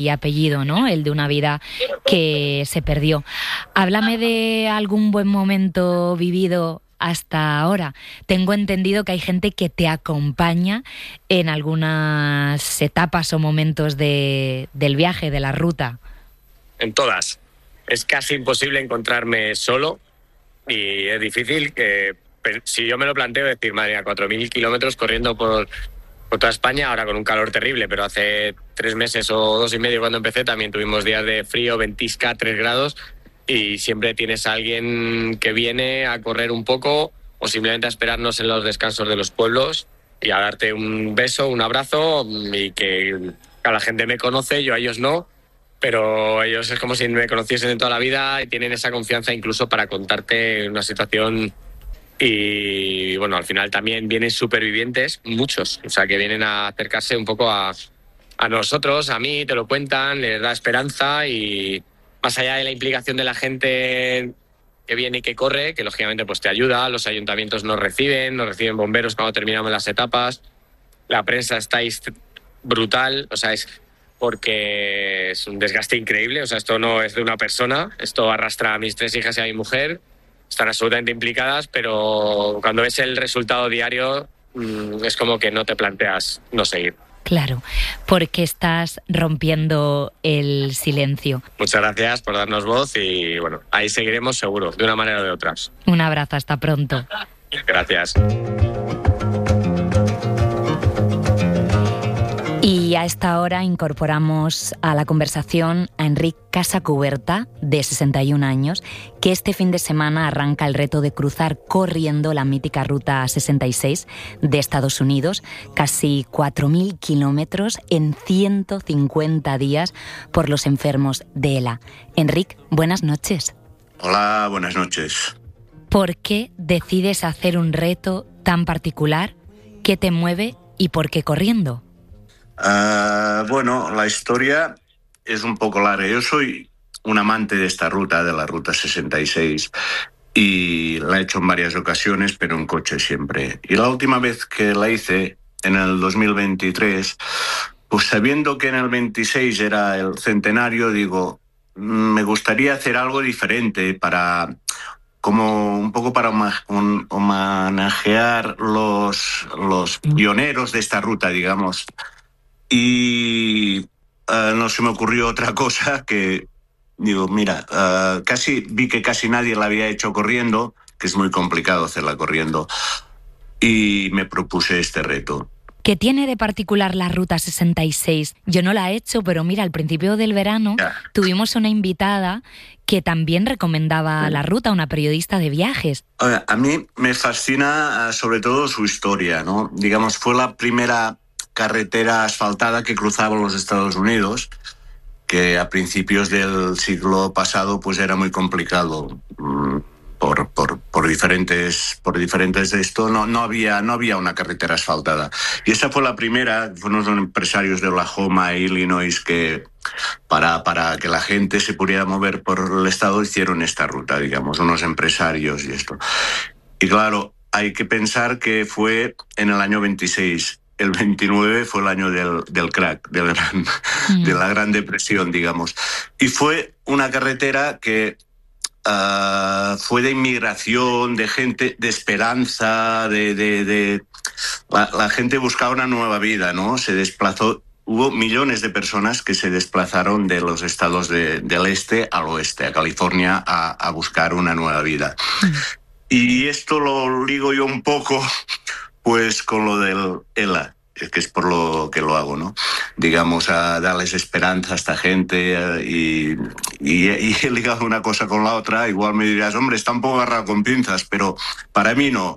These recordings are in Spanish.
y apellido, ¿no? El de una vida que se perdió. Háblame de algún buen momento vivido hasta ahora. Tengo entendido que hay gente que te acompaña en algunas etapas o momentos del viaje, de la ruta. En todas. Es casi imposible encontrarme solo y es difícil que, si yo me lo planteo, decir, madre mía, 4.000 kilómetros corriendo por toda España, ahora con un calor terrible, pero hace 3 meses o 2 y medio cuando empecé también tuvimos días de frío, ventisca, 3 grados, y siempre tienes a alguien que viene a correr un poco o simplemente a esperarnos en los descansos de los pueblos y a darte un beso, un abrazo, y que a la gente me conoce, yo a ellos no, pero ellos es como si me conociesen de toda la vida y tienen esa confianza incluso para contarte una situación. Y bueno, al final también vienen supervivientes, muchos, o sea, que vienen a acercarse un poco a nosotros, a mí, te lo cuentan, les da esperanza, y más allá de la implicación de la gente que viene y que corre, que lógicamente pues te ayuda, los ayuntamientos nos reciben bomberos cuando terminamos las etapas, la prensa estáis brutal, o sea, es porque es un desgaste increíble, o sea, esto no es de una persona, esto arrastra a mis 3 hijas y a mi mujer. Están absolutamente implicadas, pero cuando ves el resultado diario es como que no te planteas no seguir. Claro, porque estás rompiendo el silencio. Muchas gracias por darnos voz y bueno, ahí seguiremos seguro, de una manera o de otra. Un abrazo, hasta pronto. Gracias. Y a esta hora incorporamos a la conversación a Enric Casacuberta, de 61 años, que este fin de semana arranca el reto de cruzar corriendo la mítica Ruta 66 de Estados Unidos, casi 4.000 kilómetros en 150 días por los enfermos de ELA. Enric, buenas noches. Hola, buenas noches. ¿Por qué decides hacer un reto tan particular? ¿Qué te mueve y por qué corriendo? Bueno, la historia es un poco larga. Yo soy un amante de esta ruta, de la Ruta 66, y la he hecho en varias ocasiones, pero en coche siempre. Y la última vez que la hice, en el 2023, pues sabiendo que en el 26 era el centenario, digo, me gustaría hacer algo diferente para... como un poco para homenajear los pioneros de esta ruta, digamos. Y no se me ocurrió otra cosa que, digo, mira, vi que casi nadie la había hecho corriendo, que es muy complicado hacerla corriendo, y me propuse este reto. ¿Qué tiene de particular la Ruta 66? Yo no la he hecho, pero mira, al principio del verano tuvimos una invitada que también recomendaba la ruta, una periodista de viajes. A mí me fascina sobre todo su historia, ¿no? Digamos, fue la primera carretera asfaltada que cruzaba los Estados Unidos, que a principios del siglo pasado pues era muy complicado. Por diferentes de esto, no había una carretera asfaltada. Y esa fue la primera. Fueron unos empresarios de Oklahoma e Illinois que para que la gente se pudiera mover por el estado hicieron esta ruta, digamos, unos empresarios y esto. Y claro, hay que pensar que fue en el año 26. El 29 fue el año del crack, de la Gran Depresión, digamos. Y fue una carretera que fue de inmigración, de gente, de esperanza, la gente buscaba una nueva vida, ¿no? Se desplazó, hubo millones de personas que se desplazaron de los estados del este al oeste, a California, a buscar una nueva vida. Y esto lo ligo yo un poco pues con lo del ELA, que es por lo que lo hago, ¿no? Digamos, a darles esperanza a esta gente y he ligado una cosa con la otra. Igual me dirías, hombre, está un poco agarrado con pinzas, pero para mí no.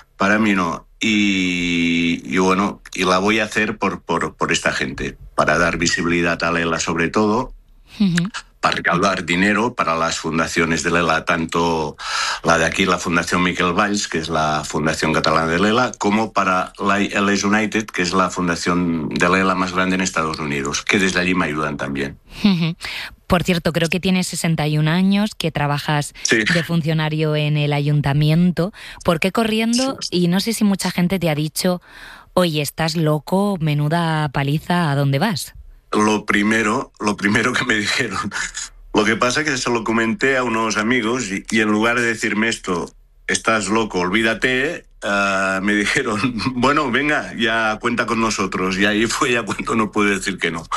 Y bueno, y la voy a hacer por esta gente, para dar visibilidad a ELA sobre todo, para recaudar dinero para las fundaciones de l'ELA, tanto la de aquí, la Fundación Miquel Valls, que es la fundación catalana de l'ELA, como para la LA United, que es la fundación de l'ELA más grande en Estados Unidos, que desde allí me ayudan también. Por cierto, creo que tienes 61 años, que trabajas de funcionario en el ayuntamiento. ¿Por qué corriendo? Y no sé si mucha gente te ha dicho, oye, estás loco, menuda paliza, ¿a dónde vas? lo primero que me dijeron. Lo que pasa es que se lo comenté a unos amigos y en lugar de decirme esto, estás loco, olvídate, me dijeron, bueno, venga, ya cuenta con nosotros. Y ahí fue ya cuando no pude decir que no.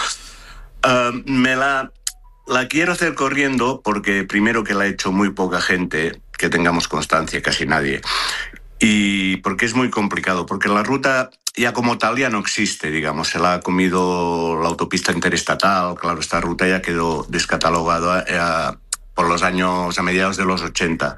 La quiero hacer corriendo porque primero que la ha hecho muy poca gente, que tengamos constancia, casi nadie. Y porque es muy complicado, porque la ruta ya como tal ya no existe, digamos, se la ha comido la autopista interestatal. Claro, esta ruta ya quedó descatalogada por los años, a mediados de los 80.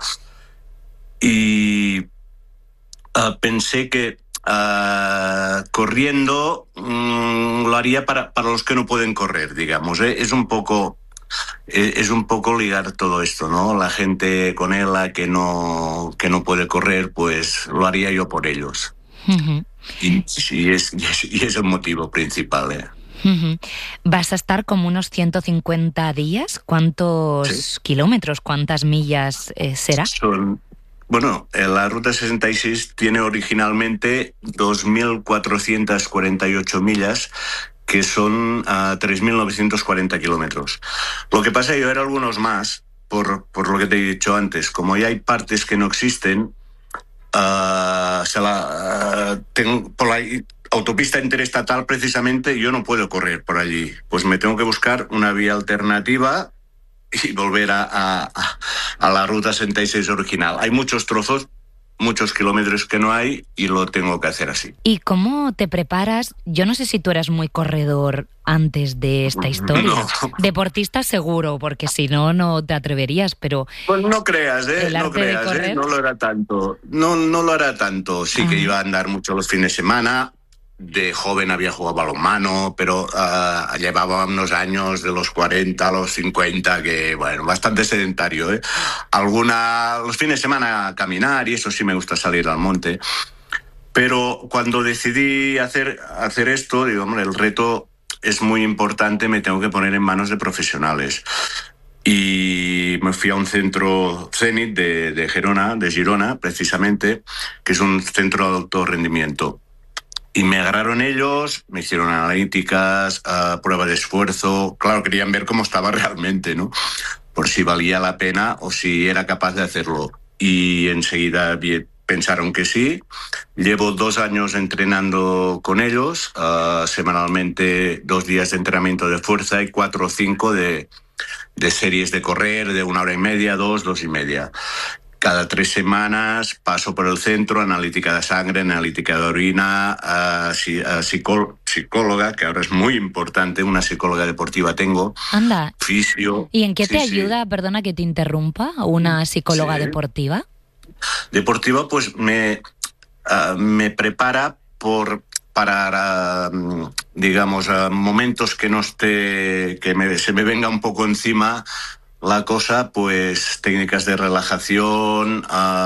Y pensé que corriendo lo haría para los que no pueden correr, digamos. Es un poco ligar todo esto, ¿no? La gente con ella que no puede correr, pues lo haría yo por ellos. Uh-huh. Y es el motivo principal, ¿eh? Uh-huh. ¿Vas a estar como unos 150 días? ¿Cuántos kilómetros, cuántas millas será? Bueno, la Ruta 66 tiene originalmente 2.448 millas, que son 3.940 kilómetros. Lo que pasa es que yo era algunos más, por lo que te he dicho antes. Como ya hay partes que no existen, por la autopista interestatal precisamente yo no puedo correr por allí. Pues me tengo que buscar una vía alternativa y volver a la Ruta 66 original. Hay muchos trozos, muchos kilómetros que no hay y lo tengo que hacer así. ¿Y cómo te preparas? Yo no sé si tú eras muy corredor antes de esta historia. No. Deportista seguro, porque si no, no te atreverías, pero... Pues no creas, no lo era tanto. No lo era tanto. Sí que iba a andar mucho los fines de semana. De joven había jugado balonmano, pero llevaba unos años de los 40 a los 50, que, bueno, bastante sedentario, ¿eh? Los fines de semana a caminar, y eso sí me gusta salir al monte. Pero cuando decidí hacer esto, digo, hombre, el reto es muy importante, me tengo que poner en manos de profesionales. Y me fui a un centro Zenit de Girona, precisamente, que es un centro de alto rendimiento. Y me agarraron ellos, me hicieron analíticas, prueba de esfuerzo. Claro, querían ver cómo estaba realmente, ¿no? Por si valía la pena o si era capaz de hacerlo. Y enseguida pensaron que sí. Llevo 2 años entrenando con ellos, semanalmente 2 días de entrenamiento de fuerza y 4 o 5 de series de correr de 1 hora y media, 2 y media. Cada 3 semanas paso por el centro, analítica de sangre, analítica de orina, psicóloga, que ahora es muy importante, una psicóloga deportiva tengo. Anda. Fisio. ¿Y en qué te ayuda, perdona que te interrumpa, una psicóloga deportiva? Deportiva, pues me prepara para digamos, momentos que no esté, se me venga un poco encima la cosa, pues técnicas de relajación,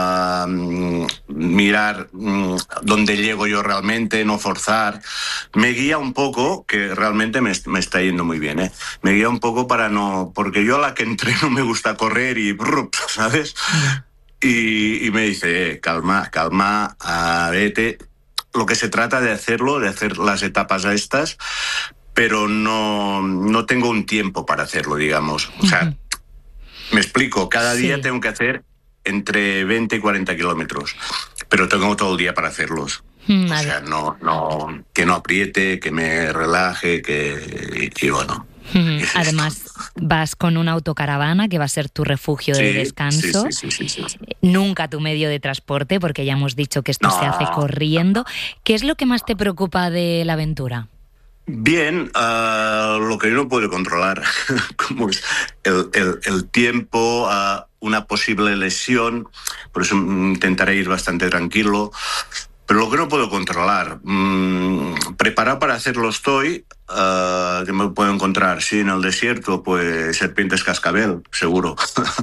mirar dónde llego yo realmente, no forzar. Me guía un poco, que realmente me está yendo muy bien, ¿eh? Me guía un poco porque yo a la que entreno me gusta correr y ¿sabes? Y me dice, calma, vete. Lo que se trata de hacer las etapas a estas, pero no tengo un tiempo para hacerlo, digamos. O sea, me explico, cada día tengo que hacer entre 20 y 40 kilómetros, pero tengo todo el día para hacerlos. O sea, que no apriete, que me relaje, y bueno. Además, vas con una autocaravana que va a ser tu refugio de descanso. Sí. Nunca tu medio de transporte, porque ya hemos dicho que esto se hace corriendo. ¿Qué es lo que más te preocupa de la aventura? Bien, lo que yo no puedo controlar, como es el tiempo, una posible lesión, por eso intentaré ir bastante tranquilo. Pero lo que no puedo controlar, preparar para hacerlo estoy, que me puedo encontrar, sí, en el desierto, pues serpientes cascabel, seguro.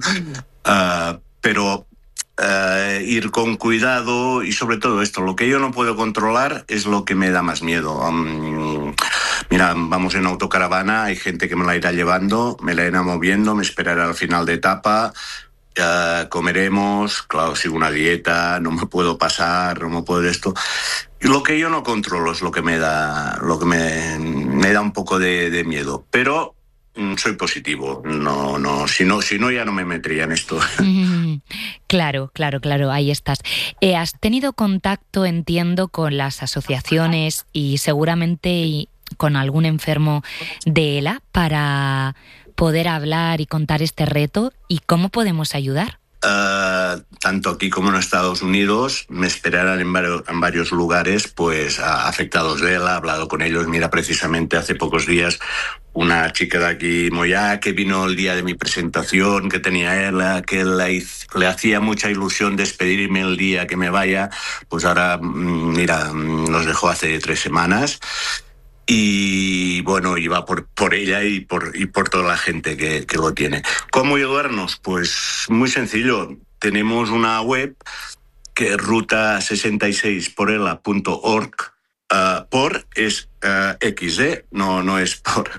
Pero ir con cuidado y sobre todo esto, lo que yo no puedo controlar es lo que me da más miedo. Mira, vamos en autocaravana, hay gente que me la irá llevando, me la irá moviendo, me esperará al final de etapa. comeremos, claro, sigo una dieta, no me puedo pasar, no me puedo esto. Y lo que yo no controlo es lo que me da un poco de miedo. Pero soy positivo. Si no ya no me metería en esto. Claro, ahí estás. ¿Has tenido contacto, entiendo, con las asociaciones y seguramente con algún enfermo de ELA para poder hablar y contar este reto? ¿Y cómo podemos ayudar? Tanto aquí como en Estados Unidos me esperarán en varios lugares pues afectados de ELA. He hablado con ellos. Mira, precisamente hace pocos días una chica de aquí, Moyá, que vino el día de mi presentación, que tenía ELA, que le hacía mucha ilusión despedirme el día que me vaya, pues ahora, mira, nos dejó hace 3 semanas. Y bueno, iba por ella y por toda la gente que lo tiene. ¿Cómo ayudarnos? Pues muy sencillo. Tenemos una web que es ruta66porela.org. Por es XD, no es por.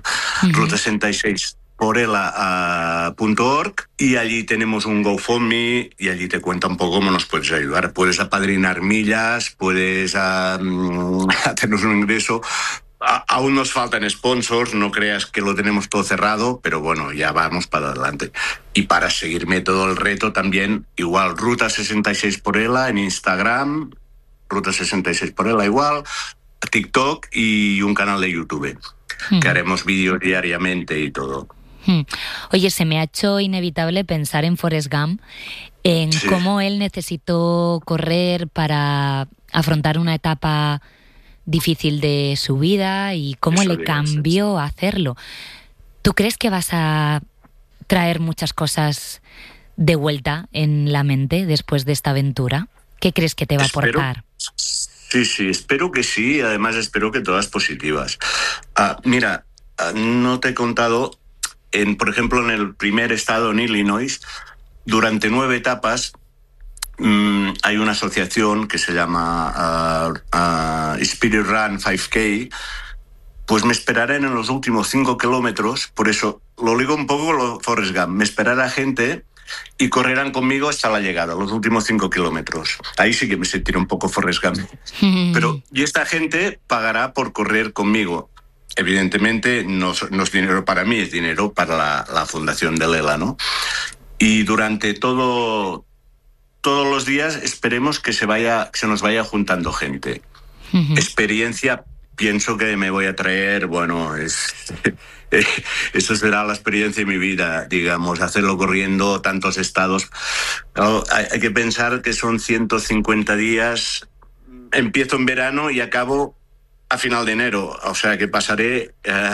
ruta66porela.org, y allí tenemos un GoFundMe y allí te cuenta un poco cómo nos puedes ayudar. Puedes apadrinar millas, puedes hacernos un ingreso. Aún nos faltan sponsors, no creas que lo tenemos todo cerrado, pero bueno, ya vamos para adelante. Y para seguirme todo el reto también, igual, Ruta66 por ELA en Instagram, Ruta66 por ELA igual, TikTok y un canal de YouTube, que haremos vídeos diariamente y todo. Oye, se me ha hecho inevitable pensar en Forrest Gump, en cómo él necesitó correr para afrontar una etapa difícil de su vida y cómo le cambió hacerlo. ¿Tú crees que vas a traer muchas cosas de vuelta en la mente después de esta aventura? ¿Qué crees que te va a aportar? Sí, espero que sí. Además, espero que todas positivas. Mira, no te he contado, por ejemplo, en el primer estado, en Illinois, durante 9 etapas, hay una asociación que se llama Spirit Run 5K. Pues me esperarán en los últimos 5 kilómetros. Por eso lo ligo un poco con lo Forrest Gump. Me esperará gente y correrán conmigo hasta la llegada, los últimos 5 kilómetros. Ahí sí que me sentiré un poco Forrest Gump. Y esta gente pagará por correr conmigo. Evidentemente no es dinero para mí, es dinero para la fundación de ELA, ¿no? Y durante todos los días esperemos que se nos vaya juntando gente. Experiencia, pienso que me voy a traer, bueno, eso será la experiencia de mi vida, digamos, hacerlo corriendo tantos estados. Claro, hay que pensar que son 150 días, empiezo en verano y acabo a final de enero, o sea que pasaré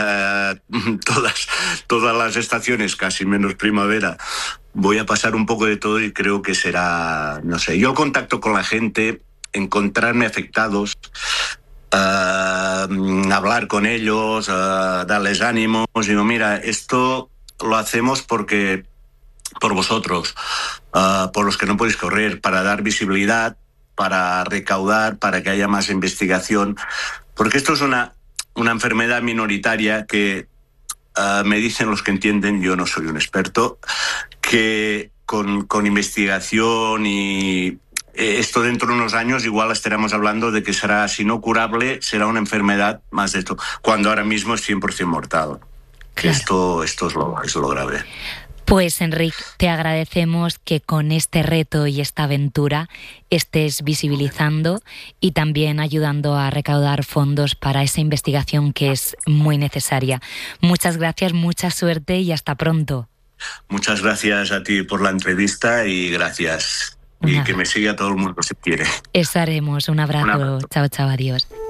todas las estaciones, casi menos primavera. Voy a pasar un poco de todo y creo que será, no sé, yo contacto con la gente, encontrarme afectados, hablar con ellos, darles ánimos. Digo, mira, esto lo hacemos por vosotros, por los que no podéis correr, para dar visibilidad, para recaudar, para que haya más investigación. Porque esto es una enfermedad minoritaria que me dicen los que entienden, yo no soy un experto, que con investigación y esto dentro de unos años igual estaremos hablando de que será, si no curable, será una enfermedad más de esto, cuando ahora mismo es 100% mortal. Claro. Esto es lo grave. Pues Enric, te agradecemos que con este reto y esta aventura estés visibilizando y también ayudando a recaudar fondos para esa investigación que es muy necesaria. Muchas gracias, mucha suerte y hasta pronto. Muchas gracias a ti por la entrevista y gracias. Y que me siga todo el mundo si quiere. Eso haremos. Un abrazo. Chao, adiós.